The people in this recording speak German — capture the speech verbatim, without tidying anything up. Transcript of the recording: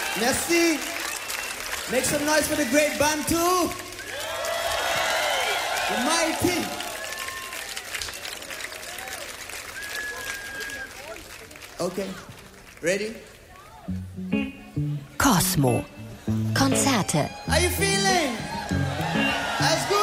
Merci. Make some noise for the great Bantu. The mighty. Okay. Ready? Cosmo. Konzerte. Are you feeling? That's good.